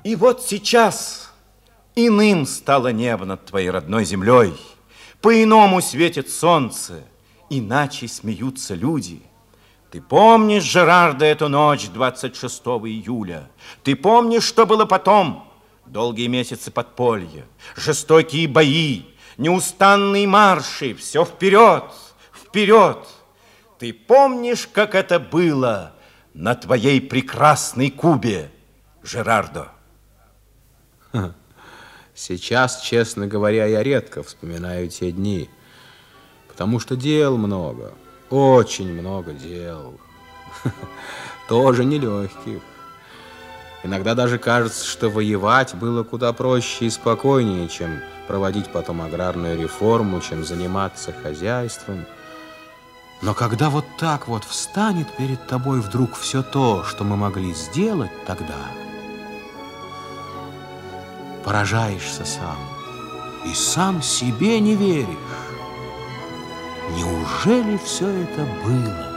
И вот сейчас иным стало небо над твоей родной землей, по-иному светит солнце, иначе смеются люди. Ты помнишь, Жерардо, эту ночь 26 июля? Ты помнишь, что было потом? Долгие месяцы подполья, жестокие бои, неустанные марши, все вперед, вперед. Ты помнишь, как это было на твоей прекрасной Кубе, Жерардо? Сейчас, честно говоря, я редко вспоминаю те дни, потому что дел много, очень много дел, тоже нелегких. Иногда даже кажется, что воевать было куда проще и спокойнее, чем проводить потом аграрную реформу, чем заниматься хозяйством. Но когда вот так вот встанет перед тобой вдруг все то, что мы могли сделать тогда, поражаешься сам и сам себе не веришь. Неужели все это было?